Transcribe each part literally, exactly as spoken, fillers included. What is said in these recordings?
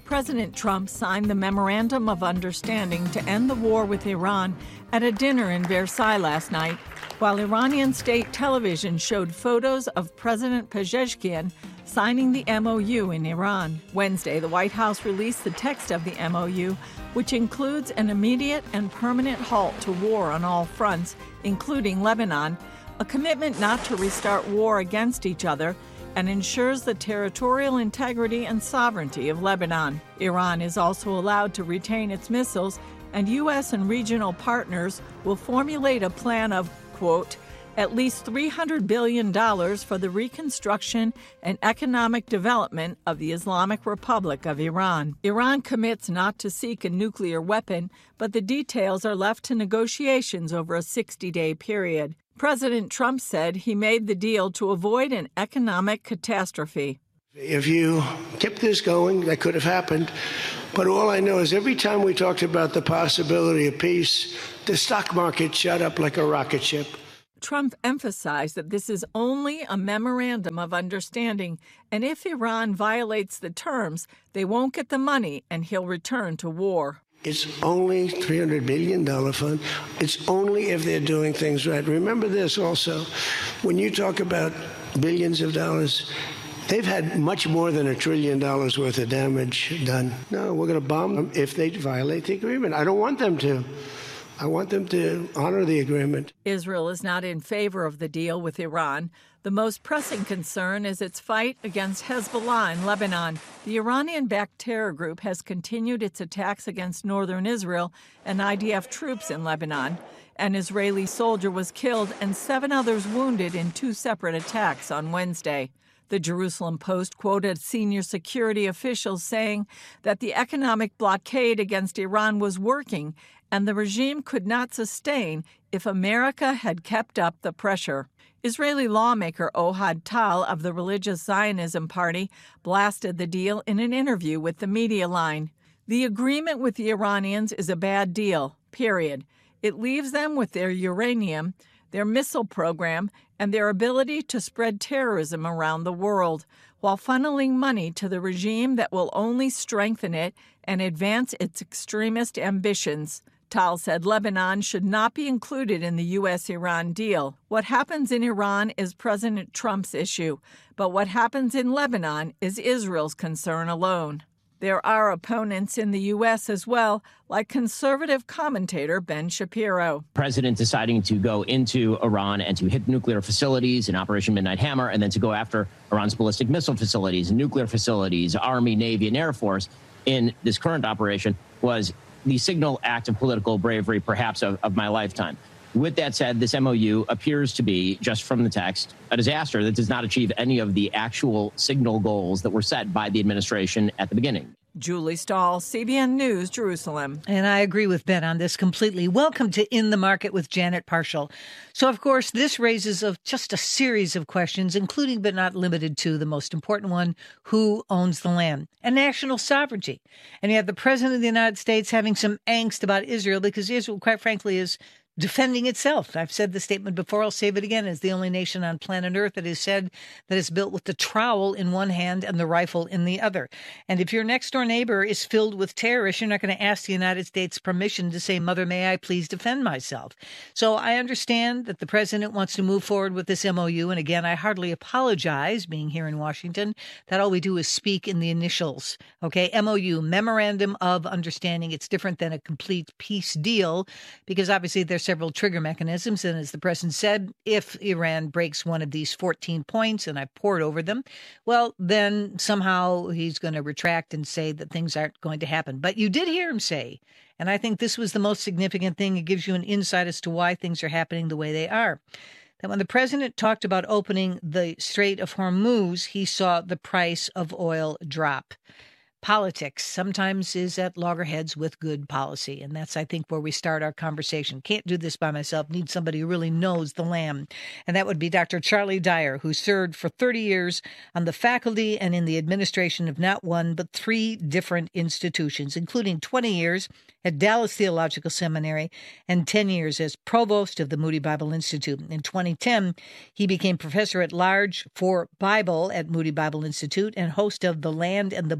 President Trump signed the Memorandum of Understanding to end the war with Iran at a dinner in Versailles last night, while Iranian state television showed photos of President Pezeshkian signing the M O U in Iran. Wednesday, the White House released the text of the M O U, which includes an immediate and permanent halt to war on all fronts, including Lebanon, a commitment not to restart war against each other, and ensures the territorial integrity and sovereignty of Lebanon. Iran is also allowed to retain its missiles, and U S and regional partners will formulate a plan of, quote, at least three hundred billion dollars for the reconstruction and economic development of the Islamic Republic of Iran. Iran commits not to seek a nuclear weapon, but the details are left to negotiations over a sixty-day period. President Trump said he made the deal to avoid an economic catastrophe. If you kept this going, that could have happened. But all I know is every time we talked about the possibility of peace, the stock market shot up like a rocket ship. Trump emphasized that this is only a memorandum of understanding, and if Iran violates the terms, they won't get the money and he'll return to war. It's only three hundred billion dollars fund. It's only if they're doing things right. Remember this also, when you talk about billions of dollars, they've had much more than a trillion dollars worth of damage done. No, we're going to bomb them if they violate the agreement. I don't want them to. I want them to honor the agreement. Israel is not in favor of the deal with Iran. The most pressing concern is its fight against Hezbollah in Lebanon. The Iranian-backed terror group has continued its attacks against northern Israel and I D F troops in Lebanon. An Israeli soldier was killed and seven others wounded in two separate attacks on Wednesday. The Jerusalem Post quoted senior security officials saying that the economic blockade against Iran was working and the regime could not sustain if America had kept up the pressure. Israeli lawmaker Ohad Tal of the Religious Zionism Party blasted the deal in an interview with the Media Line. The agreement with the Iranians is a bad deal, period. It leaves them with their uranium, their missile program, and their ability to spread terrorism around the world, while funneling money to the regime that will only strengthen it and advance its extremist ambitions. Tal said Lebanon should not be included in the U S Iran deal. What happens in Iran is President Trump's issue, but what happens in Lebanon is Israel's concern alone. There are opponents in the U S as well, like conservative commentator Ben Shapiro. President deciding to go into Iran and to hit nuclear facilities in Operation Midnight Hammer, and then to go after Iran's ballistic missile facilities and nuclear facilities, Army, Navy, and Air Force in this current operation was the signal act of political bravery, perhaps, of, of my lifetime. With that said, this M O U appears to be, just from the text, a disaster that does not achieve any of the actual signal goals that were set by the administration at the beginning. Julie Stahl, C B N News, Jerusalem. And I agree with Ben on this completely. Welcome to In the Market with Janet Parshall. So, of course, this raises of just a series of questions, including but not limited to the most important one, who owns the land and national sovereignty. And you have the President of the United States having some angst about Israel because Israel, quite frankly, is defending itself. I've said the statement before. I'll save it again. It's the only nation on planet Earth that has said that it's built with the trowel in one hand and the rifle in the other. And if your next door neighbor is filled with terrorists, you're not going to ask the United States permission to say, Mother, may I please defend myself? So I understand that the president wants to move forward with this M O U. And again, I hardly apologize, being here in Washington, that all we do is speak in the initials. Okay, M O U, Memorandum of Understanding. It's different than a complete peace deal because obviously there's several trigger mechanisms. And as the president said, if Iran breaks one of these fourteen points, and I poured over them, well, then somehow he's going to retract and say that things aren't going to happen. But you did hear him say, and I think this was the most significant thing. It gives you an insight as to why things are happening the way they are. That when the president talked about opening the Strait of Hormuz, he saw the price of oil drop. Politics sometimes is at loggerheads with good policy. And that's, I think, where we start our conversation. Can't do this by myself. Need somebody who really knows the land. And that would be Doctor Charlie Dyer, who served for thirty years on the faculty and in the administration of not one, but three different institutions, including twenty years at Dallas Theological Seminary and ten years as provost of the Moody Bible Institute. In twenty ten, he became professor at large for Bible at Moody Bible Institute and host of The Land and the Book,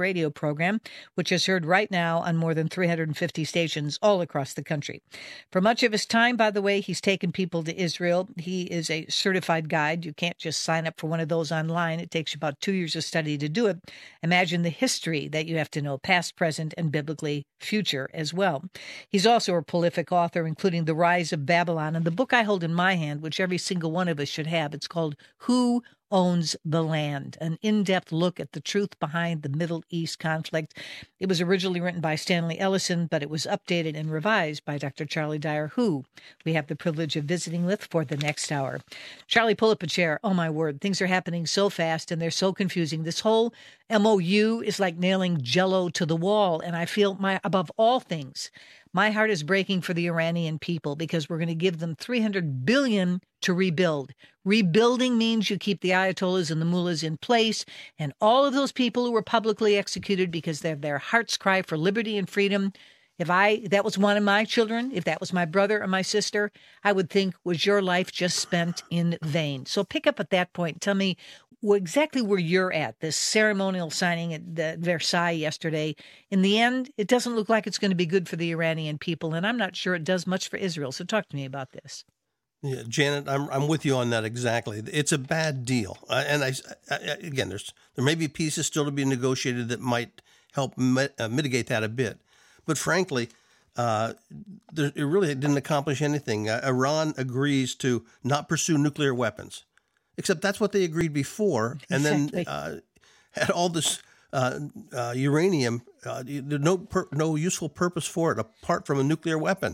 radio program, which is heard right now on more than three hundred fifty stations all across the country. For much of his time, by the way, he's taken people to Israel. He is a certified guide. You can't just sign up for one of those online. It takes you about two years of study to do it. Imagine the history that you have to know, past, present, and biblically future as well. He's also a prolific author, including The Rise of Babylon, and the book I hold in my hand, which every single one of us should have. It's called Who Owns the Land? An in-depth look at the truth behind the Middle East conflict. It was originally written by Stanley Ellison, but it was updated and revised by Doctor Charlie Dyer, who we have the privilege of visiting with for the next hour. Charlie, pull up a chair. Oh, my word. Things are happening so fast, and they're so confusing. This whole M O U is like nailing Jell-O to the wall, and I feel, my above all things, my heart is breaking for the Iranian people, because we're going to give them three hundred billion dollars to rebuild. Rebuilding means you keep the Ayatollahs and the mullahs in place, and all of those people who were publicly executed because they're their heart's cry for liberty and freedom. If I, that was one of my children, if that was my brother or my sister, I would think, was your life just spent in vain? So pick up at that point. Tell me exactly where you're at, this ceremonial signing at the Versailles yesterday. In the end, it doesn't look like it's going to be good for the Iranian people, and I'm not sure it does much for Israel. So talk to me about this. Yeah, Janet, I'm I'm with you on that exactly. It's a bad deal, uh, and I, I again, there's there may be pieces still to be negotiated that might help mit, uh, mitigate that a bit, but frankly, uh, there, it really didn't accomplish anything. Uh, Iran agrees to not pursue nuclear weapons, except that's what they agreed before, and exactly. then uh, had all this uh, uh, uranium. Uh, there's no per, no useful purpose for it apart from a nuclear weapon.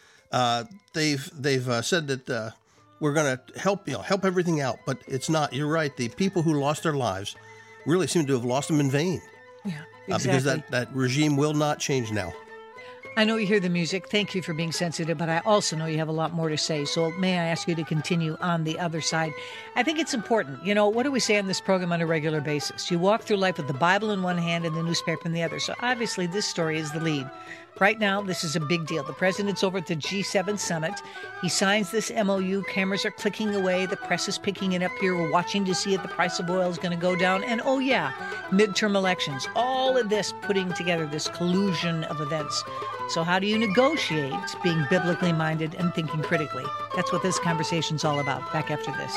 Uh, they've they've uh, said that uh, we're going to help you know help everything out, but it's not. You're right. The people who lost their lives really seem to have lost them in vain. Yeah, exactly. Uh, because that, that regime will not change now. I know you hear the music. Thank you for being sensitive, but I also know you have a lot more to say. So may I ask you to continue on the other side? I think it's important. You know, what do we say on this program on a regular basis? You walk through life with the Bible in one hand and the newspaper in the other. So obviously this story is the lead. Right now, this is a big deal. The president's over at the G seven summit. He signs this M O U. Cameras are clicking away. The press is picking it up here. We're watching to see if the price of oil is going to go down. And oh yeah, midterm elections. All of this putting together this collusion of events. So how do you negotiate being biblically minded and thinking critically? That's what this conversation's all about. Back after this.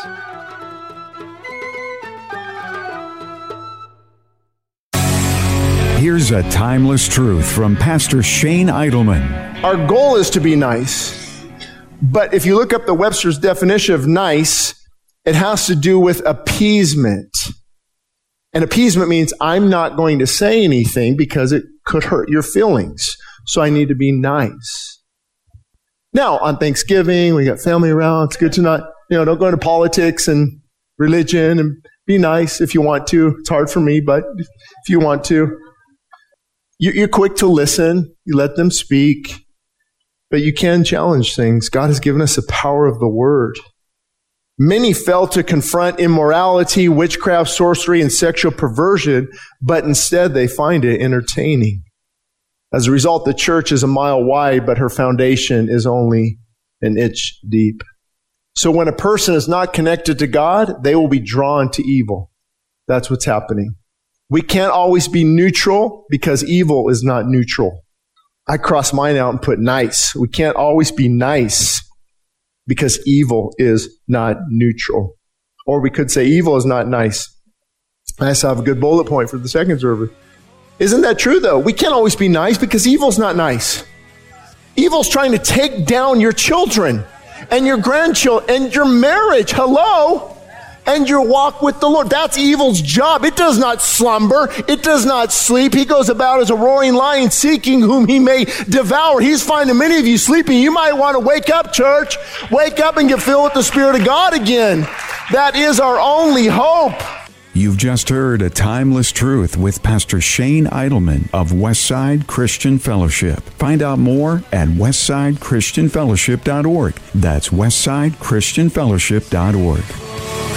Here's a timeless truth from Pastor Shane Idleman. Our goal is to be nice, but if you look up the Webster's definition of nice, it has to do with appeasement. And appeasement means I'm not going to say anything because it could hurt your feelings, so I need to be nice. Now, on Thanksgiving, we got family around. It's good to not, you know, don't go into politics and religion, and be nice if you want to. It's hard for me, but if you want to. You're quick to listen. You let them speak. But you can challenge things. God has given us the power of the word. Many fail to confront immorality, witchcraft, sorcery, and sexual perversion, but instead they find it entertaining. As a result, the church is a mile wide, but her foundation is only an inch deep. So when a person is not connected to God, they will be drawn to evil. That's what's happening. We can't always be neutral because evil is not neutral. I cross mine out and put nice. We can't always be nice because evil is not neutral. Or we could say evil is not nice. I also have a good bullet point for the second server. Isn't that true, though? We can't always be nice because evil's not nice. Evil's trying to take down your children and your grandchildren and your marriage. Hello? And your walk with the Lord. That's evil's job. It does not slumber. It does not sleep. He goes about as a roaring lion seeking whom he may devour. He's finding many of you sleeping. You might want to wake up, church. Wake up and get filled with the Spirit of God again. That is our only hope. You've just heard A Timeless Truth with Pastor Shane Idleman of Westside Christian Fellowship. Find out more at westside christian fellowship dot org. That's westside christian fellowship dot org.